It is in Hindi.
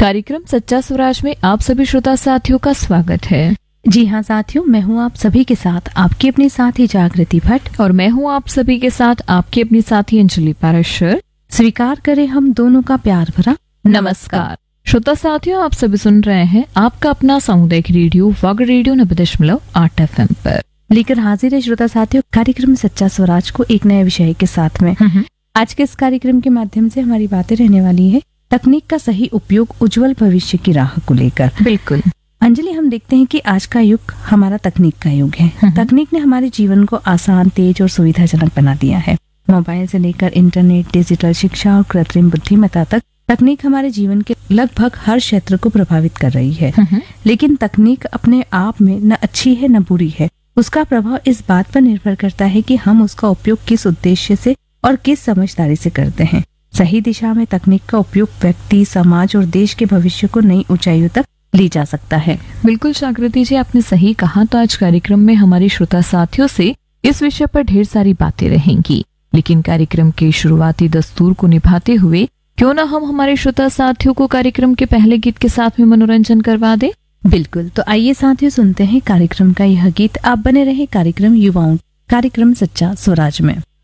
कार्यक्रम सच्चा स्वराज में आप सभी श्रोता साथियों का स्वागत है। जी हाँ साथियों, मैं हूँ आप सभी के साथ आपकी अपनी साथी जागृति भट्ट और मैं हूँ आप सभी के साथ आपकी अपनी साथी अंजलि पाराशर। स्वीकार करें हम दोनों का प्यार भरा नमस्कार। श्रोता साथियों, आप सभी सुन रहे हैं आपका अपना सामुदायिक रेडियो वग रेडियो 90.8 FM पर लेकर हाजिर है श्रोता साथियों कार्यक्रम सच्चा स्वराज को एक नए विषय के साथ में। आज के इस कार्यक्रम के माध्यम से हमारी बातें रहने वाली है तकनीक का सही उपयोग उज्जवल भविष्य की राह को लेकर। बिल्कुल अंजलि, हम देखते हैं कि आज का युग हमारा तकनीक का युग है। तकनीक ने हमारे जीवन को आसान, तेज और सुविधाजनक बना दिया है। मोबाइल से लेकर इंटरनेट, डिजिटल शिक्षा और कृत्रिम बुद्धिमत्ता तक तकनीक हमारे जीवन के लगभग हर क्षेत्र को प्रभावित कर रही है। लेकिन तकनीक अपने आप में न अच्छी है न बुरी है। उसका प्रभाव इस बात पर निर्भर करता है कि हम उसका उपयोग किस उद्देश्य से और किस समझदारी से करते हैं। सही दिशा में तकनीक का उपयोग व्यक्ति, समाज और देश के भविष्य को नई ऊंचाइयों तक ली जा सकता है। बिल्कुल जागृति जी, आपने सही कहा। तो आज कार्यक्रम में हमारी श्रोता साथियों से इस विषय पर ढेर सारी बातें रहेंगी, लेकिन कार्यक्रम के शुरुआती दस्तूर को निभाते हुए क्यों ना हम हमारे श्रोता साथियों को कार्यक्रम के पहले गीत के साथ में मनोरंजन करवा दे। बिल्कुल, तो आइए साथियों सुनते हैं कार्यक्रम का यह गीत। आप बने रहे कार्यक्रम युवाओं, कार्यक्रम सच्चा स्वराज में।